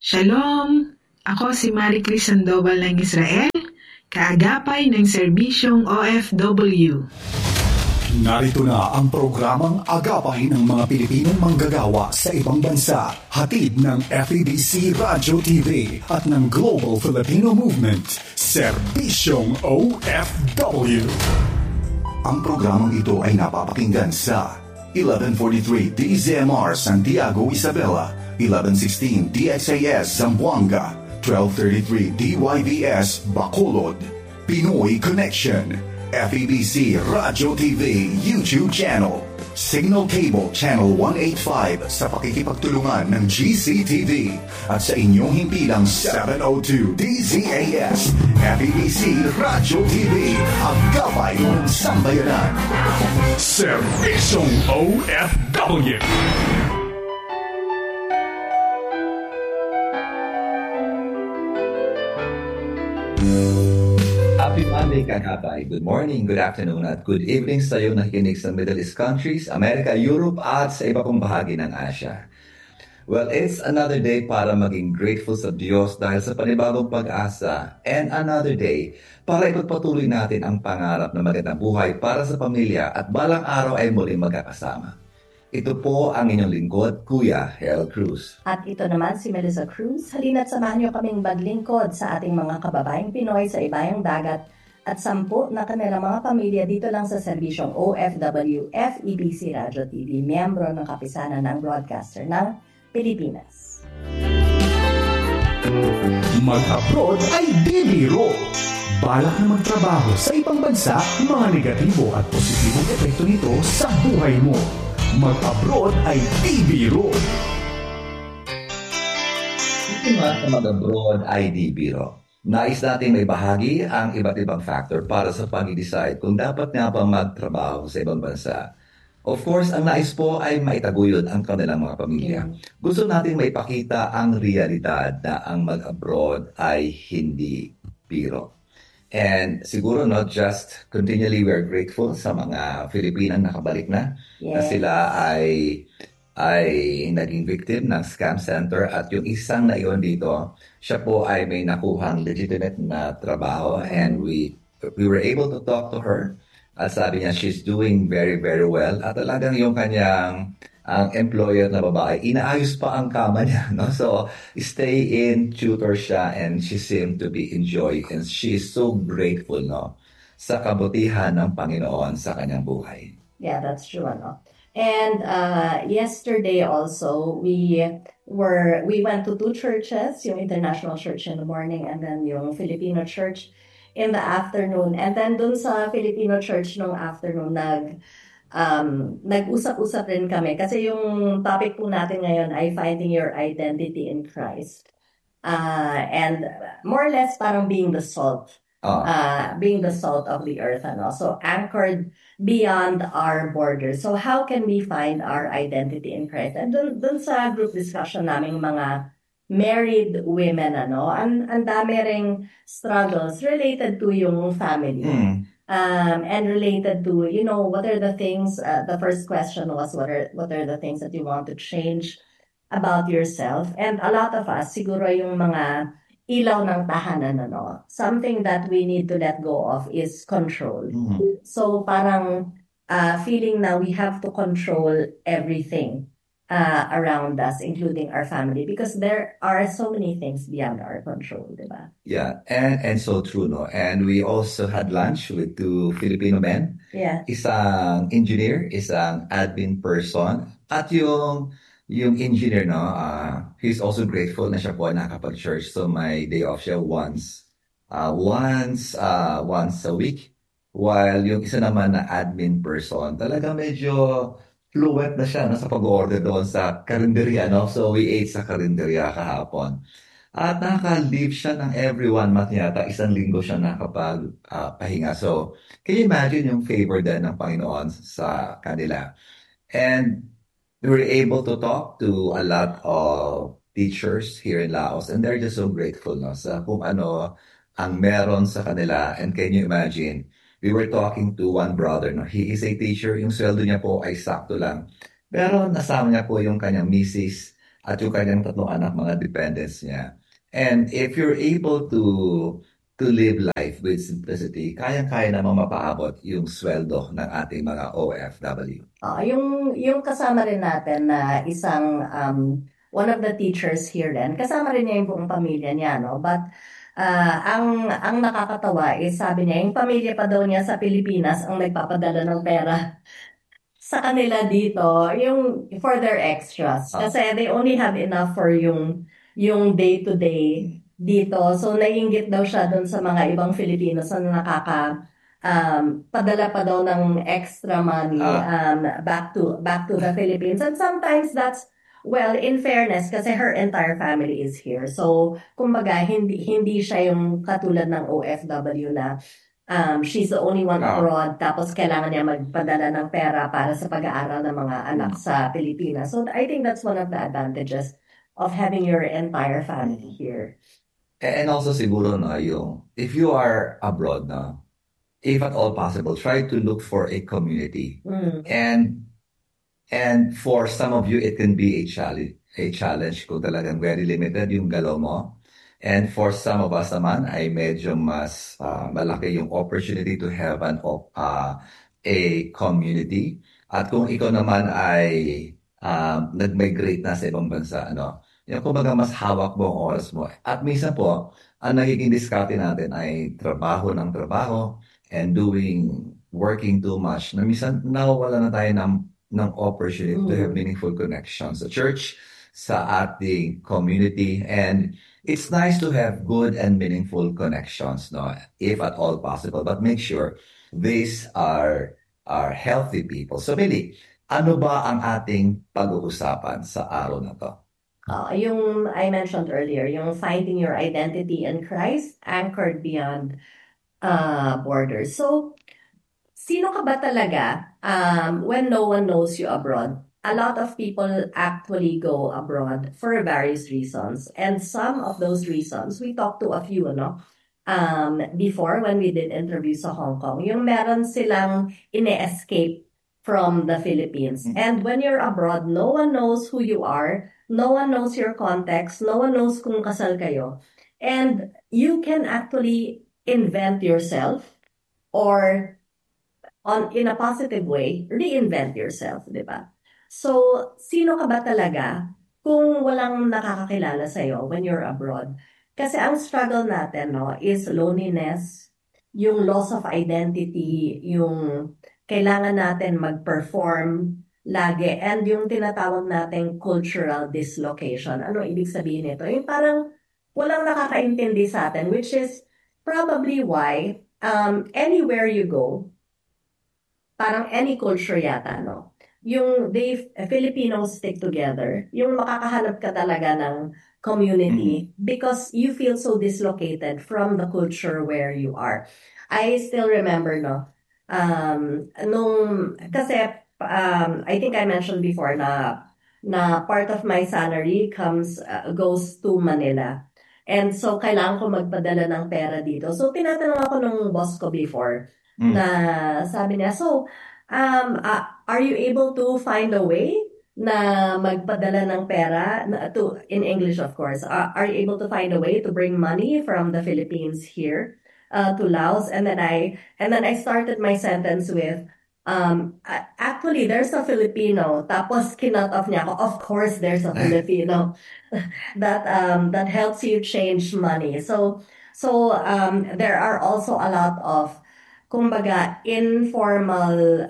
Shalom! Ako si Marie Cris Sandoval ng Israel, kaagapay ng serbisyong OFW. Narito na ang programang Agapay ng mga Pilipinong manggagawa sa ibang bansa, hatid ng FEBC Radio TV at ng Global Filipino Movement, Serbisyong OFW. Ang programang ito ay napapakinggan sa 1143 DZMR Santiago, Isabela, 1116 DXAS Zamboanga, 1233 DYVS Bacolod, Pinoy Connection, FEBC Radio TV YouTube channel, Signal Cable Channel 185 sa pakikipagtulungan ng GCTV at sa inyong himpilang 702 DZAS, FEBC Radio TV, ang gabay ng sambayanan. Serbisyong OFW. Happy Monday, Kakabay. Good morning, good afternoon, at good evening sa iyo na nakikinig sa Middle East countries, America, Europe, at sa iba pong bahagi ng Asia. Well, it's another day para maging grateful sa Diyos dahil sa panibagong pag-asa, and another day para ipagpatuloy natin ang pangarap na magandang buhay para sa pamilya at balang araw ay muling magkakasama. Ito po ang inyong lingkod, Kuya Hel Cruz. At ito naman si Melissa Cruz. Halina't samahan niyo kaming maglingkod sa ating mga kababayang Pinoy sa ibayang dagat at 10 na kanilang mga pamilya dito lang sa serbisyong OFW FEBC Radio TV, miyembro ng kapisanan ng broadcaster ng Pilipinas. Mag-abroad ay di biro. Balak na magtrabaho sa ibang bansa, mga negatibo at positibong epekto nito sa buhay mo. Mag-abroad ay di biro. Ito nga sa mag-abroad ay di biro. Nais natin may bahagi ang iba't ibang factor para sa pag-decide kung dapat nga ba magtrabaho sa ibang bansa. Of course, ang nais po ay maitaguyod ang kanilang mga pamilya. Gusto natin maipakita ang realidad na ang mag-abroad ay hindi biro. And siguro not just continually we are grateful sa mga Filipinang nakabalik na, na sila ay naging victim ng scam center, at yung isang na iyon dito, siya po ay may nakuhang legitimate na trabaho, and we were able to talk to her at sabi niya she's doing very very well, at talagang yung kanyang ang employer na babae, inaayos pa ang kama niya, no? So, stay in, tutor siya, and she seemed to be enjoying, and she is so grateful, no? Sa kabutihan ng Panginoon sa kanyang buhay. Yeah, that's true, no? And yesterday also, we went to 2 churches, yung International Church in the morning, and then yung Filipino Church in the afternoon. And then dun sa Filipino Church nung afternoon, nag-usap-usap rin kami kasi yung topic po natin ngayon ay finding your identity in Christ. And more or less parang being the salt of the earth, ano? So anchored beyond our borders. So how can we find our identity in Christ? And dun sa group discussion namin mga married women, ano, ang dami ring struggles related to yung family. And related to, you know, what are the things, the first question was, what are the things that you want to change about yourself? And a lot of us, siguro yung mga ilaw ng tahanan, ano, something that we need to let go of is control. So parang feeling na we have to control everything around us, including our family, because there are so many things beyond our control, diba? Yeah, and so true, no? And we also had lunch with 2 Filipino men. Yeah. Isang engineer, isang admin person, at yung engineer, no, he's also grateful na siya po nakapag-church, so may day off siya once a week. While yung isa naman na admin person, talaga medyo fluent na siya, no, sa pag-order doon sa karinderya, no? So we ate sa karinderya kahapon. At nakaka-leave siya ng every 1 month yata, 1 linggo siya nakapag-pahinga. So can you imagine yung favor din ng Panginoon sa kanila? And we were able to talk to a lot of teachers here in Laos, and they're just so grateful, no, sa kung ano ang meron sa kanila. And can you imagine, we were talking to one brother, no? He is a teacher, yung sweldo niya po ay sakto lang. Pero nasama niya po yung kanyang misis at yung kanyang 3 anak, mga dependents niya. And if you're able to live life with simplicity, kayang-kaya namang mapaabot yung sweldo ng ating mga OFW. Yung kasama rin natin na isang one of the teachers here din, kasama rin niya yung buong pamilya niya, no? But ang nakakatawa is sabi niya, yung pamilya pa daw niya sa Pilipinas ang nagpapadala ng pera sa kanila dito, yung for their extras. Kasi they only have enough for yung day-to-day dito. So, naiinggit daw siya doon sa mga ibang Filipinos na padala pa daw ng extra money back to the Philippines. And sometimes that's, well, in fairness, kasi her entire family is here. So, kumbaga, hindi siya yung katulad ng OFW na she's the only one abroad, tapos kailangan niya magpadala ng pera para sa pag-aaral ng mga anak sa Pilipinas. So, I think that's one of the advantages of having your entire family here. And also siguro if you are abroad if at all possible, try to look for a community. And for some of you, it can be a challenge kung talagang very limited yung galaw mo. And for some of us naman ay medyo mas malaki yung opportunity to have a community. At kung ikaw naman ay nag-migrate na sa ibang bansa, yung kumbaga mas hawak mo ang oras mo. At minsan po, ang nagiging diskarte natin ay trabaho ng trabaho and working too much. Na minsan nawawala na tayo ng opportunity to have meaningful connections sa church, sa ating community. And it's nice to have good and meaningful connections, if at all possible. But make sure these are healthy people. So Millie, ano ba ang ating pag-uusapan sa araw na to? Yung I mentioned earlier, yung finding your identity in Christ, anchored beyond borders. So, sino ka ba talaga when no one knows you abroad? A lot of people actually go abroad for various reasons. And some of those reasons, we talked to a few, before when we did interviews sa Hong Kong. Yung meron silang ine-escape from the Philippines. And when you're abroad, no one knows who you are. No one knows your context. No one knows kung kasal kayo. And you can actually invent yourself or in a positive way, reinvent yourself, di ba? So, sino ka ba talaga kung walang nakakakilala sa'yo when you're abroad? Kasi ang struggle natin, is loneliness, yung loss of identity, yung kailangan natin mag-perform lagi, and yung tinatawag nating cultural dislocation. Ano ibig sabihin nito? Yung parang walang nakakaintindi sa atin, which is probably why anywhere you go, parang any culture yata, yung Filipinos stick together, yung makakahanap ka talaga ng community because you feel so dislocated from the culture where you are. I still remember, kasi I think I mentioned before na part of my salary goes to Manila. And so, kailangan ko magpadala ng pera dito. So, tinatanong ako nung boss ko before na sabi niya, so, are you able to find a way na magpadala ng pera, in English of course, are you able to find a way to bring money from the Philippines here to Laos? And then I started my sentence with, actually, there's a Filipino. Tapos kinut off niya ako. Of course, there's a Filipino that helps you change money. So there are also a lot of, kumbaga, informal,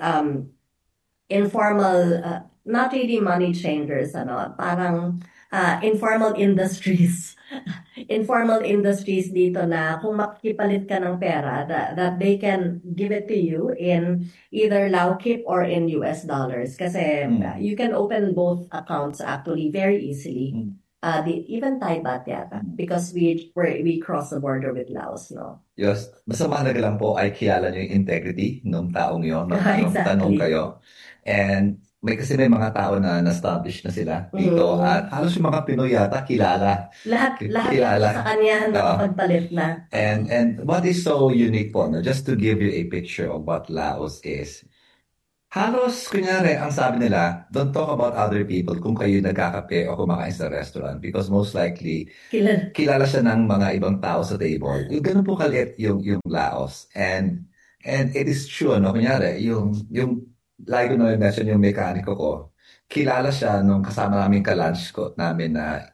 not really money changers, parang informal industries. Informal industries dito na kung makikipalit ka ng pera, that they can give it to you in either Laukip or in US dollars. Kasi you can open both accounts actually very easily. Even Thai baht yata, because we cross the border with Laos, Yes. Basta mahalaga lang po ay kilala nyo yung integrity ng taong yun. Exactly. Tanong kayo. And may mga tao na na-establish na sila dito at halos yung mga Pinoy yata kilala. Lahat sa kanya nakapagpalit na. And what is so unique po, just to give you a picture of what Laos is, Halos, kunyari, ang sabi nila, don't talk about other people kung kayo nagkakape o kumakain sa restaurant because most likely, kilala siya ng mga ibang tao sa table. Yung ganun po kaliit yung Laos. And it is true, no? Kunyari, lagi ko na mention yung mekaniko ko. Kilala siya nung kasama namin ka-lunch ko namin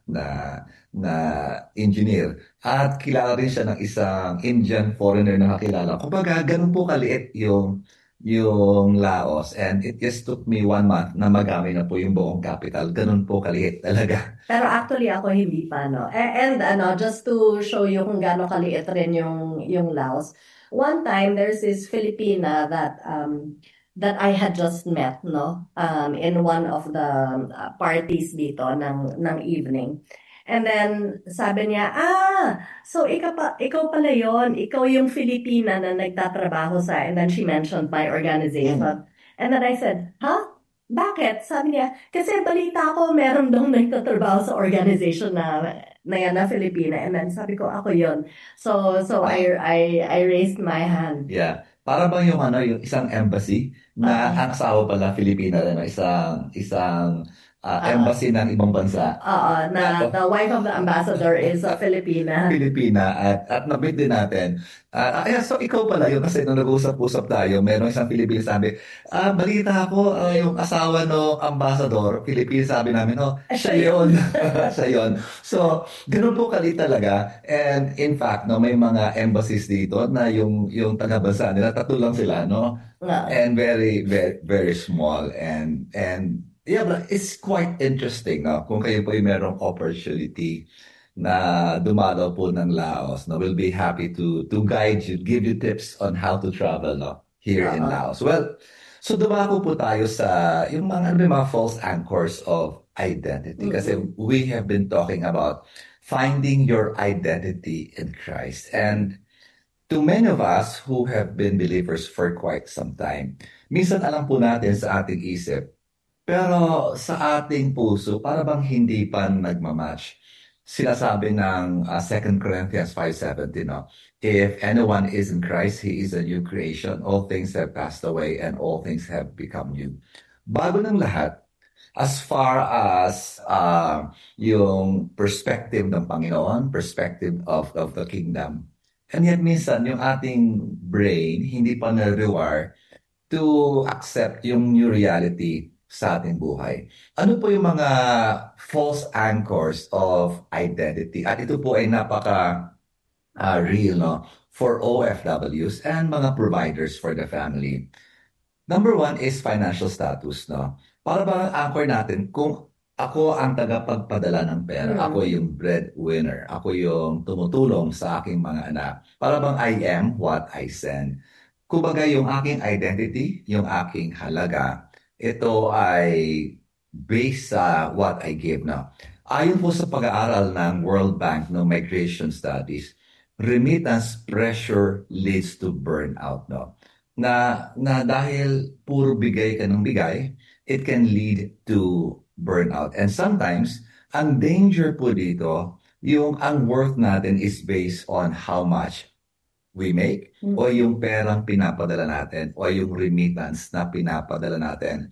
na engineer. At kilala rin siya ng isang Indian foreigner na nakilala. Kumbaga, ganun po kaliit yung Laos, and it just took me 1 month na magamit na po yung buong capital. Ganun po kaliit talaga. Pero actually ako hindi pa, no? And just to show you kung gaano kaliit rin yung Laos. One time there's this Filipina that I had just met, no? In one of the parties dito ng evening. And then, sabi niya, so ikaw pala yon, ikaw yung Filipina na nagtatrabaho sa, and then she mentioned my organization. And then I said, bakit? Sabi niya, kasi balita ko meron daw nagtatrabaho sa organization na yan na Filipina. And then sabi ko, ako yon. So I raised my hand. Yeah. Para bang yung isang embassy na ang asawa pala Filipina rin, isang embassy ng ibang bansa. The wife of the ambassador is a Filipina. At na-meet din natin. So ikaw pala yun, kasi nung nag-usap-usap tayo, meron isang Filipina sabi, balita ako, yung asawa ng ambassador, Filipina, sabi namin, siya yun. Siya yun. So, ganun po kali talaga. And in fact, no, may mga embassies dito na yung taga-bansa nila, 3 lang sila, no? And very, very, very small. And yeah, but it's quite interesting, no? Kung kayo po yung merong opportunity na dumalaw po ng Laos, no? We'll be happy to guide you, give you tips on how to travel, no? Here in Laos. Well, so dumako po tayo sa yung mga false anchors of identity. Kasi we have been talking about finding your identity in Christ. And to many of us who have been believers for quite some time, minsan alam po natin sa ating isip, pero sa ating puso, para bang hindi pa nagmamatch. Sinasabi ng 2 Corinthians 5:17, no? If anyone is in Christ, he is a new creation. All things have passed away and all things have become new. Bago ng lahat, as far as yung perspective ng Panginoon, perspective of the kingdom. And yet minsan, yung ating brain, hindi pa na-rewire to accept yung new reality sa ating buhay. Ano po yung mga false anchors of identity? At ito po ay napaka real, no? For OFWs and mga providers for the family. Number 1 is financial status, no? Para bang anchor natin kung ako ang tagapagpadala ng pera, ako yung breadwinner, ako yung tumutulong sa aking mga anak. Para bang I am what I send. Kumbaga yung aking identity, yung aking halaga, ito ay based sa what I give now. Ayon po sa pag-aaral ng World Bank no Migration Studies, remittance pressure leads to burnout, no? Na dahil puro bigay ka ng bigay, it can lead to burnout. And sometimes, ang danger po dito, yung ang worth natin is based on how much we make, o yung perang pinapadala natin, o yung remittance na pinapadala natin.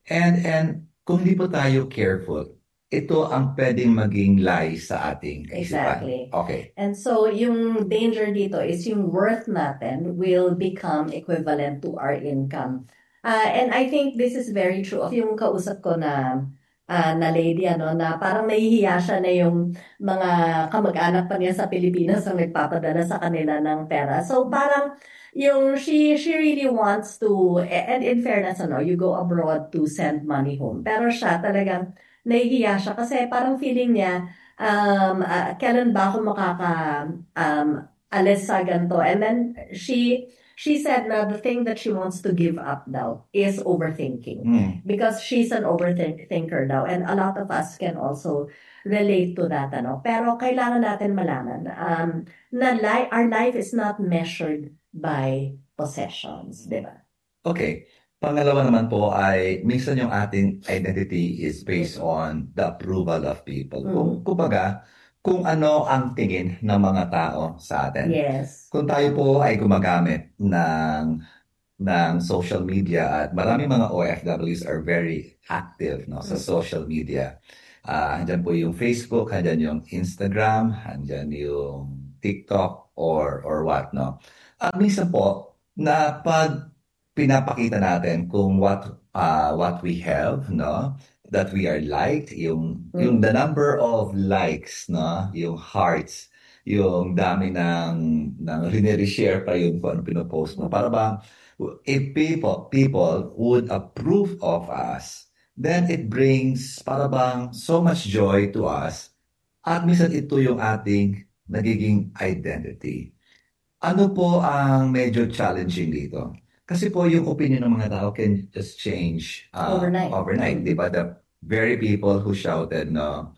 And kung di po tayo careful, ito ang pwedeng maging lie sa ating isipan. Exactly. Okay. And so, yung danger dito is yung worth natin will become equivalent to our income. And I think this is very true of yung kausap ko na lady, na parang nahihiya siya na yung mga kamag-anak pa niya sa Pilipinas ang nagpapadala sa kanila ng pera. So parang yung she really wants to, and in fairness, you go abroad to send money home. Pero siya talagang nahihiya siya kasi parang feeling niya, kailan ba ako alis sa ganito? And then she said na the thing that she wants to give up daw is overthinking. Because she's an overthinker daw. And a lot of us can also relate to that. Pero kailangan natin malaman na our life is not measured by possessions. Diba? Okay. Pangalawa naman po ay minsan yung ating identity is based on the approval of people. Kumbaga, kung ano ang tingin ng mga tao sa atin. Yes. Kung tayo po ay gumagamit ng ng social media at maraming mga OFWs are very active no sa social media. Andyan po yung Facebook, andyan yung Instagram, andyan yung TikTok or what no. At minsan po na pag pinapakita natin kung what we have no, that we are liked, yung the number of likes no, yung hearts, yung dami ng rinere-share pa yun kung ano pinopost mo. Para ba if people would approve of us, then it brings para bang so much joy to us at minsan ito yung ating nagiging identity. Ano po ang medyo challenging dito? Kasi po yung opinion ng mga tao can just change overnight. Di ba? The very people who shouted no,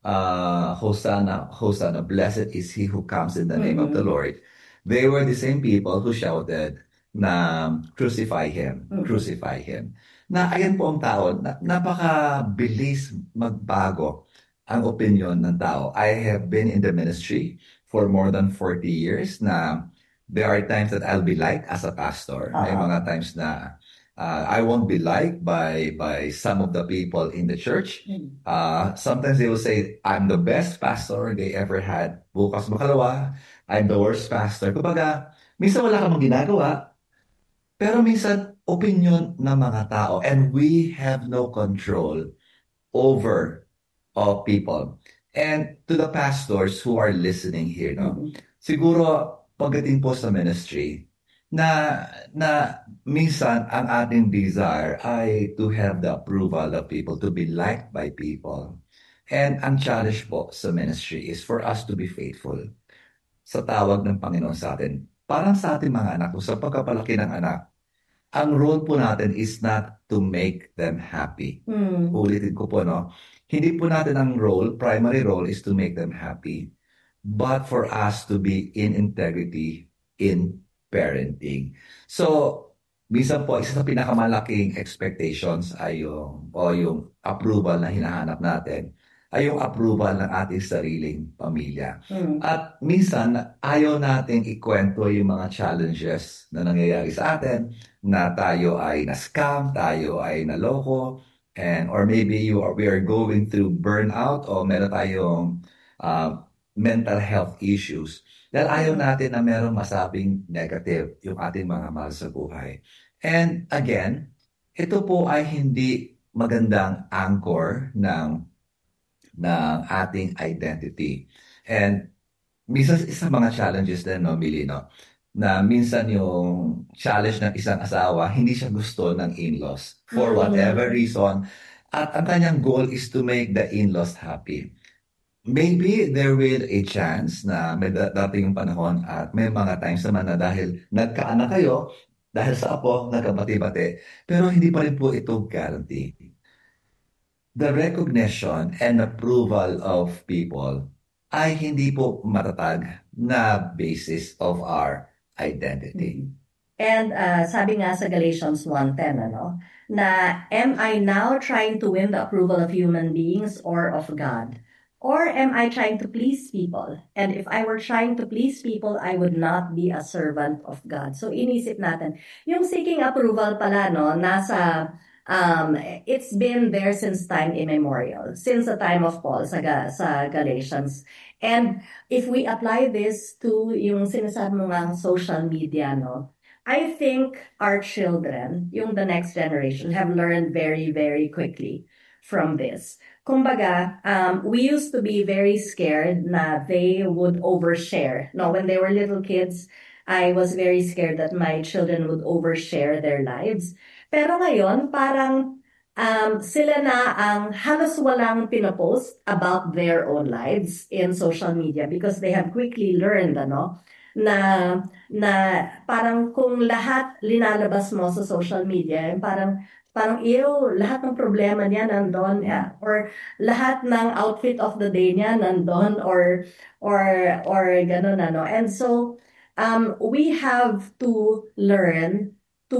Hosanna, Hosanna, blessed is he who comes in the name of the Lord. They were the same people who shouted na crucify him, crucify him. Na ayan po ang tao, napakabilis magbago ang opinion ng tao. I have been in the ministry for more than 40 years na there are times that I'll be liked as a pastor. May mga times na I won't be liked by some of the people in the church. Sometimes they will say, I'm the best pastor they ever had. Bukas makalawa, I'm the worst pastor. Kumbaga, minsan wala kang ginagawa, pero minsan opinion ng mga tao and we have no control over all people. And to the pastors who are listening here, no, siguro pagdating po sa ministry, na minsan ang ating desire ay to have the approval of people, to be liked by people. And ang challenge po sa ministry is for us to be faithful sa tawag ng Panginoon sa atin. Parang sa ating mga anak, sa pagkapalaki ng anak, ang role po natin is not to make them happy. Ulitin ko po, no? Hindi po natin ang primary role is to make them happy, but for us to be in integrity in parenting. So, minsan po, isa sa pinakamalaking expectations ay yung approval na hinahanap natin ay yung approval ng ating sariling pamilya. At minsan, ayaw natin ikwento yung mga challenges na nangyayari sa atin, na tayo ay na-scam, tayo ay naloko, or maybe we are going through burnout o meron tayong mental health issues. Dahil ayaw natin na meron masabing negative yung ating mga mahal sa buhay. And again, ito po ay hindi magandang anchor ng ating identity. And minsan isa mga challenges din, no, Millie, no? Na minsan yung challenge ng isang asawa, hindi siya gusto ng in-laws for whatever reason. At ang kanyang goal is to make the in-laws happy. Maybe there will a chance na may dating yung panahon at may mga times naman na dahil nagkaanak kayo, dahil sa apo, nagkabati-bati, pero hindi pa rin po ito guarantee. The recognition and approval of people ay hindi po matatag na basis of our identity. And sabi nga sa Galatians 1:10, na am I now trying to win the approval of human beings or of God? Or am I trying to please people? And if I were trying to please people, I would not be a servant of God. So inisip natin, yung seeking approval pala, nasa it's been there since time immemorial, since the time of Paul sa Galatians. And if we apply this to yung sinasabi mo nga social media, I think our children, yung the next generation, have learned very, very quickly from this. Kumbaga, we used to be very scared na they would overshare. When they were little kids, I was very scared that my children would overshare their lives. Pero ngayon, parang sila na ang halos walang pinopost about their own lives in social media because they have quickly learned, na parang kung lahat linalabas mo sa social media, parang lahat ng problema niya nandun, or lahat ng outfit of the day niya nandun, or gano'n, And so, we have to learn to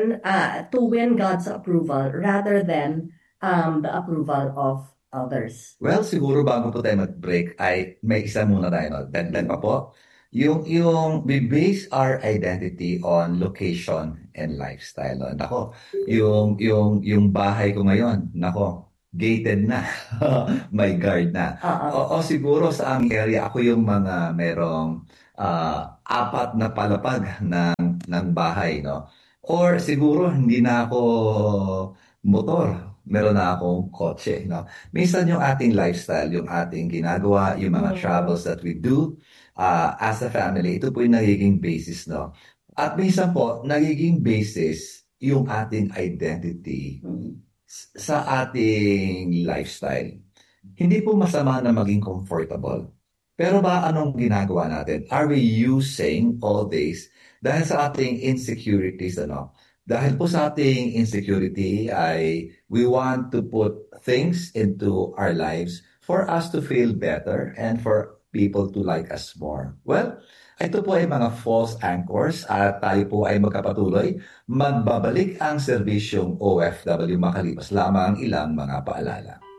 win God's approval rather than the approval of others. Well, siguro bago po tayo mag-break ay may isa muna tayo, Dagdag pa po. we base our identity on location and lifestyle. No? Nako, yung bahay ko ngayon, nako, gated na. May guard na. O siguro sa aming area, ako yung mga merong apat na palapag ng bahay, no? Or siguro hindi na ako motor, meron na akong kotse, no? Minsan yung ating lifestyle, yung ating ginagawa, yung mga travels that we do as a family, ito po yung nagiging basis, no? At minsan po, nagiging basis yung ating identity sa ating lifestyle. Hindi po masama na maging comfortable. Pero ba anong ginagawa natin? Are we using all this dahil sa ating insecurities, ano? Dahil po sa ating insecurity ay we want to put things into our lives for us to feel better and for people to like us more. Well, ito po ay mga false anchors at tayo po ay magkapatuloy. Magbabalik ang serbisyong OFW makalipas lamang ilang mga paalala.